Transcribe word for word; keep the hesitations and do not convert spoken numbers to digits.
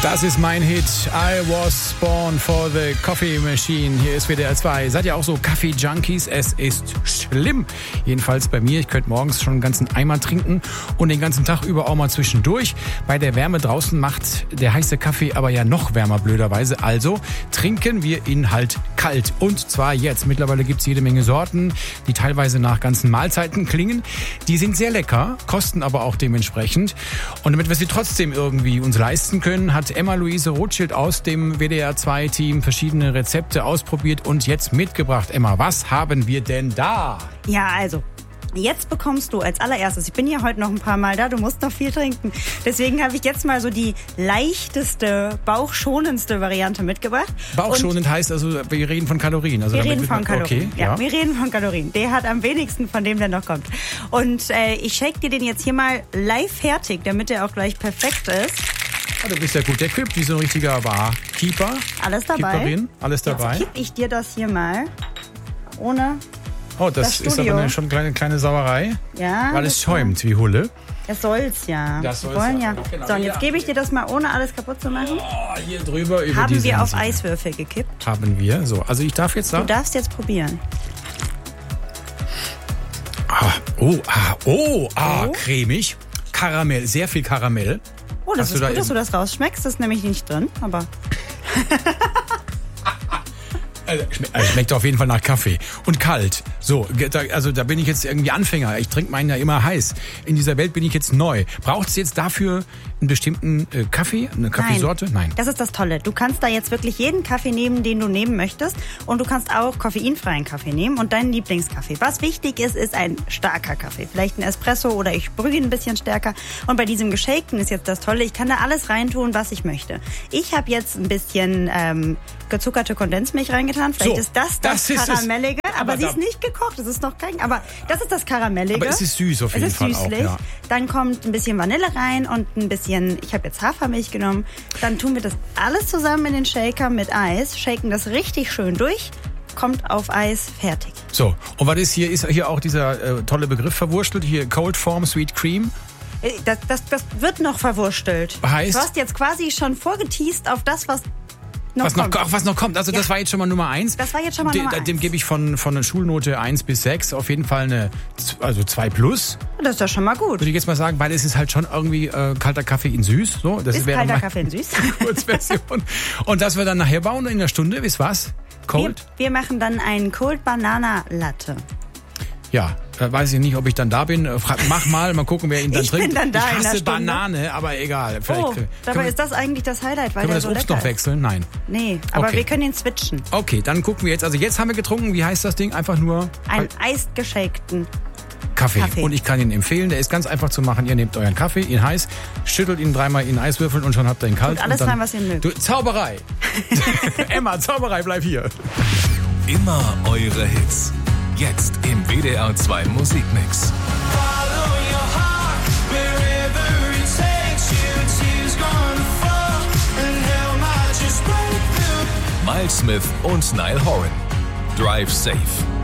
Das ist mein Hit. I was born for the coffee machine. Hier ist W D R zwei. Seid ihr auch so Kaffee-Junkies? Es ist schlimm. Jedenfalls bei mir. Ich könnte morgens schon einen ganzen Eimer trinken und den ganzen Tag über auch mal zwischendurch. Bei der Wärme draußen macht der heiße Kaffee aber ja noch wärmer, blöderweise. Also trinken wir ihn halt kalt. Und zwar jetzt. Mittlerweile gibt's jede Menge Sorten, die teilweise nach ganzen Mahlzeiten klingen. Die sind sehr lecker, kosten aber auch dementsprechend. Und damit wir sie trotzdem irgendwie uns leisten können, hat Emma-Luise Rothschild aus dem W D R zwei Team verschiedene Rezepte ausprobiert und jetzt mitgebracht. Emma, was haben wir denn da? Ja, also, jetzt bekommst du als allererstes, ich bin ja heute noch ein paar Mal da, du musst noch viel trinken. Deswegen habe ich jetzt mal so die leichteste, bauchschonendste Variante mitgebracht. Bauchschonend und heißt also, wir reden von Kalorien. Also wir damit reden von Kalorien. Okay, ja, ja, wir reden von Kalorien. Der hat am wenigsten von dem, der noch kommt. Und äh, ich shake dir den jetzt hier mal live fertig, damit der auch gleich perfekt ist. Ah, du bist ja gut equipped, wie so ein richtiger Barkeeper. Alles dabei. Keeperin, alles dabei. Jetzt kipp ich dir das hier mal ohne Oh, das, das ist aber eine, schon eine kleine, kleine Sauerei. Ja. Weil es schäumt wie Hulle. Das soll's ja. Das soll's wir wollen ja. ja. Genau. So, und jetzt Ja. gebe ich dir das mal, ohne alles kaputt zu machen. Oh, hier drüber über Haben diese wir auf Insel. Eiswürfel gekippt. Haben wir. So, also ich darf jetzt da. Du darfst jetzt probieren. Ah, oh, ah, oh, ah, Oh. cremig. Karamell, sehr viel Karamell. Oh, das Hast ist du da gut, dass eben- du das rausschmeckst. Das ist nämlich nicht drin, aber Also, schmeckt, also schmeckt auf jeden Fall nach Kaffee. Und kalt. So, da, also da bin ich jetzt irgendwie Anfänger. Ich trinke meinen ja immer heiß. In dieser Welt bin ich jetzt neu. Braucht es jetzt dafür einen bestimmten äh, Kaffee, eine Kaffeesorte? Nein. Das ist das Tolle. Du kannst da jetzt wirklich jeden Kaffee nehmen, den du nehmen möchtest. Und du kannst auch koffeinfreien Kaffee nehmen und deinen Lieblingskaffee. Was wichtig ist, ist ein starker Kaffee. Vielleicht ein Espresso oder ich brühe ihn ein bisschen stärker. Und bei diesem Geshakten ist jetzt das Tolle, ich kann da alles reintun, was ich möchte. Ich habe jetzt ein bisschen ähm, gezuckerte Kondensmilch reingetan. Vielleicht So, ist das das, das ist es. Karamellige. Aber, Aber sie da- ist nicht gekocht, es ist noch kein... Aber das ist das Karamellige. Aber es ist süß auf jeden es ist Fall auch, süßlich. ja. Dann kommt ein bisschen Vanille rein und ein bisschen, ich habe jetzt Hafermilch genommen. Dann tun wir das alles zusammen in den Shaker mit Eis, shaken das richtig schön durch, kommt auf Eis, fertig. So, und was ist hier? Ist hier auch dieser äh, tolle Begriff verwurstelt? Hier Cold Form Sweet Cream. Äh, Das, das, das wird noch verwurstelt. Heißt? Du hast jetzt quasi schon vorgeteased auf das, was noch Was noch, kommt. ach, was noch kommt. Also Ja. das war jetzt schon mal Nummer eins. Das war jetzt schon mal De, Nummer Dem eins. gebe ich von, von einer Schulnote eins bis sechs auf jeden Fall eine, also zwei plus. Das ist ja schon mal gut. Würde ich jetzt mal sagen, weil es ist halt schon irgendwie äh, kalter Kaffee in süß. So, das Ist wäre kalter mal Kaffee in süß. Kurzversion. Und das wir dann nachher bauen in einer Stunde, wisst was? Wir, Cold? wir machen dann einen Cold Banana Latte. Ja, äh, weiß ich nicht, ob ich dann da bin. Äh, Frag, mach mal, mal gucken, wer ihn dann Ich bin trinkt. dann da ich in einer hasse Stunde. Banane, aber egal. Vielleicht, Oh, können dabei wir, ist das eigentlich das Highlight, weil können wir der das so Obst lecker noch ist. wechseln? Nein. Nee, aber Okay. wir können ihn switchen. Okay, dann gucken wir jetzt. Also jetzt haben wir getrunken. Wie heißt das Ding? Einfach nur Einen eisgeschakten. Kaffee. Kaffee. Und ich kann ihn empfehlen. Der ist ganz einfach zu machen. Ihr nehmt euren Kaffee, ihn heiß, schüttelt ihn dreimal in Eiswürfeln und schon habt ihr ihn kalt. Tut alles und dann, rein, was ihr mögt. Du, Zauberei. Emma, Zauberei, bleib hier. Immer eure Hits. Jetzt im W D R zwei Musikmix. Miles Smith und Niall Horan. Drive Safe.